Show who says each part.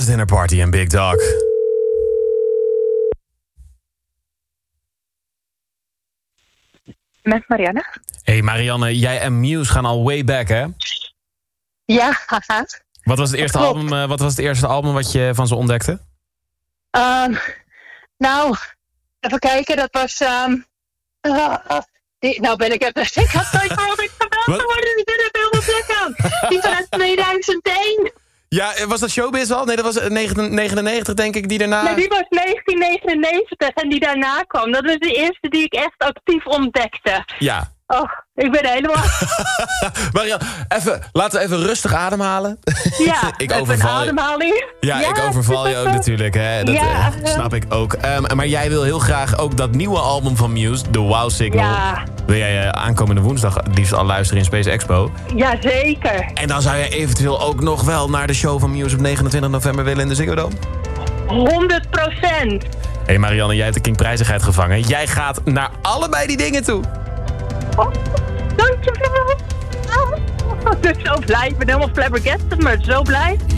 Speaker 1: Jazz Dinner Party en Big Dog.
Speaker 2: Met Marianne.
Speaker 1: Hey Marianne, jij en Muse gaan al way back, hè?
Speaker 2: Ja, haha.
Speaker 1: Wat was het eerste album wat je van ze ontdekte?
Speaker 2: Nou, even kijken, dat was... nou ben ik even... Ik had nooit gehoord dat ik gebeld worden, dus ik ben er helemaal plek aan. Die vanuit 2001.
Speaker 1: Ja, was dat Showbiz al? Nee, dat was 1999 denk ik, die daarna...
Speaker 2: Nee, die was 1999 en die daarna kwam. Dat was de eerste die ik echt actief ontdekte.
Speaker 1: Ja.
Speaker 2: Oh, ik ben helemaal...
Speaker 1: Marianne, laten we even rustig ademhalen.
Speaker 2: Ja,
Speaker 1: ik
Speaker 2: even
Speaker 1: overval
Speaker 2: een ademhaling.
Speaker 1: Ja, ik overval je ook natuurlijk. Hè. Dat snap ik ook. Maar jij wil heel graag ook dat nieuwe album van Muse, The Wow Signal.
Speaker 2: Ja.
Speaker 1: Wil jij aankomende woensdag liefst al luisteren in Space Expo?
Speaker 2: Ja, zeker.
Speaker 1: En dan zou je eventueel ook nog wel naar de show van Muse op 29 november willen in de Ziggo Dome?
Speaker 2: 100%.
Speaker 1: Hey Marianne, jij hebt de King Prijzigheid gevangen. Jij gaat naar allebei die dingen toe.
Speaker 2: Oh, dankjewel. Ik ben zo blij. Ik ben helemaal flabbergasted, maar zo blij.